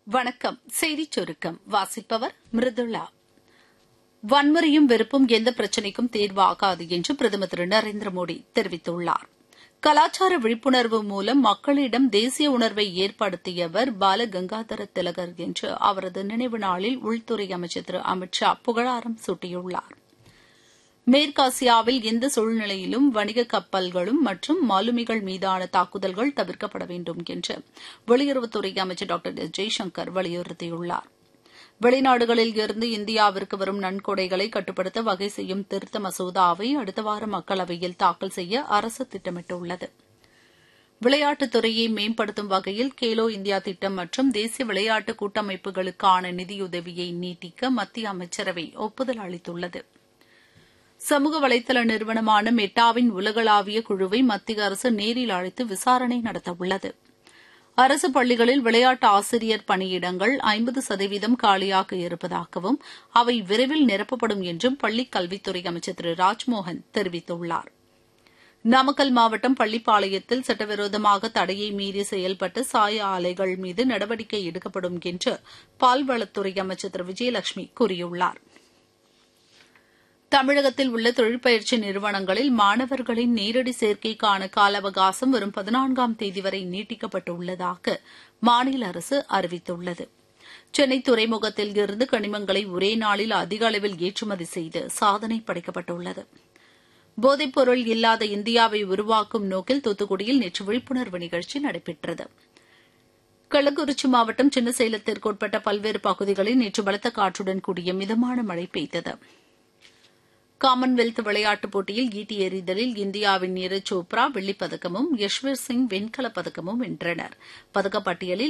வணக்கம். செய்திச் சுருக்கம் வாசிப்பவர் மிருதுளா. வன்முறையும் வெறுப்பும் எந்த பிரச்சினைக்கும் தீர்வாகாது என்று பிரதமர் திரு நரேந்திர மோடி தெரிவித்துள்ளார். கலாச்சார விழிப்புணர்வு மூலம் மக்களிடம் தேசிய உணர்வை ஏற்படுத்தியவர் பால கங்காதர திலகர் என்று அவரது நினைவு நாளில் உள்துறை அமைச்சர் திரு அமித் ஷா புகழாரம் சூட்டியுள்ளார். மேற்காசியாவில் எந்த சூழ்நிலையிலும் வணிக கப்பல்களும் மற்றும் மாலுமிகள் மீதான தாக்குதல்கள் தவிர்க்கப்பட வேண்டும் என்று வெளியுறவுத்துறை அமைச்சர் டாக்டர் எஸ் ஜெய்சங்கர் வலியுறுத்தியுள்ளார். வெளிநாடுகளில் இருந்து இந்தியாவிற்கு வரும் நன்கொடைகளை கட்டுப்படுத்த வகை செய்யும் திருத்த மசோதாவை அடுத்த வாரம் மக்களவையில் தாக்கல் செய்ய அரசு திட்டமிட்டுள்ளது. விளையாட்டுத் துறையை மேம்படுத்தும் வகையில் கேலோ இந்தியா திட்டம் மற்றும் தேசிய விளையாட்டு கூட்டமைப்புகளுக்கான நிதியுதவியை நீட்டிக்க மத்திய அமைச்சரவை ஒப்புதல் அளித்துள்ளது. சமூக வலைதள நிறுவனமான மெட்டாவின் உலகளாவிய குழுவை மத்திய அரசு நேரில் அழைத்து விசாரணை நடத்தவுள்ளது. அரசு பள்ளிகளில் விளையாட்டு ஆசிரியர் பணியிடங்கள் 50% காலியாக இருப்பதாகவும் அவை விரைவில் நிரப்பப்படும் என்றும் பள்ளிக் கல்வித்துறை அமைச்சர் திரு ராஜ்மோகன் தெரிவித்துள்ளார். நாமக்கல் மாவட்டம் பள்ளிப்பாளையத்தில் சட்டவிரோதமாக தடையை மீறி செயல்பட்ட சாய ஆலைகள் மீது நடவடிக்கை எடுக்கப்படும் என்று பால்வளத்துறை அமைச்சர் திரு விஜயலட்சுமி கூறியுள்ளார். தமிழகத்தில் உள்ள தொழிற்பயிற்சி நிறுவனங்களில் மாணவர்களின் நேரடி சேர்க்கைக்கான கால அவகாசம் வரும் 14ஆம் தேதி வரை நீட்டிக்கப்பட்டுள்ளதாக மாநில அரசு அறிவித்துள்ளது. சென்னை துறைமுகத்தில் இருந்து கனிமங்களை ஒரே நாளில் அதிக அளவில் ஏற்றுமதி செய்து சாதனை படைக்கப்பட்டுள்ளது. போதைப்பொருள் இல்லாத இந்தியாவை உருவாக்கும் நோக்கில் தூத்துக்குடியில் நேற்று விழிப்புணர்வு நிகழ்ச்சி நடைபெற்றது. கள்ளக்குறிச்சி மாவட்டம் சின்னசேலத்திற்கு உட்பட்ட பல்வேறு பகுதிகளில் நேற்று பலத்த காற்றுடன் கூடிய மிதமான மழை பெய்தது. காமன்வெல்த் விளையாட்டுப் போட்டியில் ஈட்டி எறிதலில் இந்தியாவின் நீரஜ் சோப்ரா வெள்ளிப் பதக்கமும் யஷ்வீர் சிங் வெண்கலப் பதக்கமும் வென்றனர். பதக்கப்பட்டியலில்